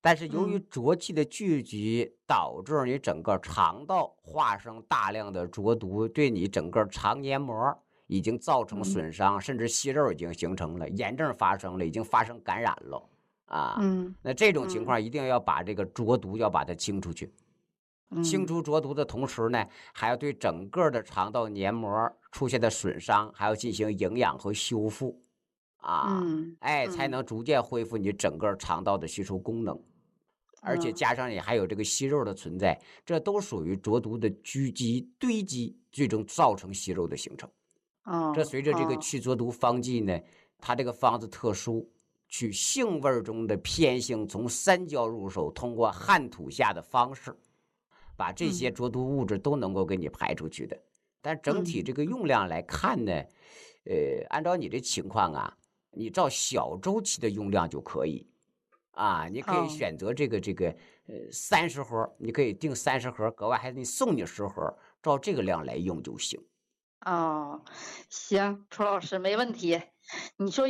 但是由于嗯浊气的聚集，导致你整个肠道化生大量的浊毒，对你整个肠黏膜已经造成嗯损伤，甚至息肉已经形成了，炎症发生了，已经发生感染了啊。 嗯那这种情嗯况一定要把这个浊毒要把它清出去。清嗯除浊毒的同时呢，还要对整个的肠道黏膜出现的损伤，还要进行营养和修复啊， 嗯哎，才嗯能逐渐恢复你整个肠道的吸收功能。而且嗯加上你还有这个息肉的存在，这都属于浊毒的聚集堆积，最终造成息肉的形成。这哦随着这个哦去浊毒方剂呢，它这个方子特殊，取性味儿中的偏性，从三焦入手，通过汗吐下的方式，把这些嗯浊毒物质都能够给你排出去的。但整体这个嗯用量来看呢，按照你的情况啊，你照小周期的用量就可以。啊，你可以哦选择30盒，你可以订30盒，格外还得送你10盒，照这个量来用就行。 哦，行，楚老师没问题。你说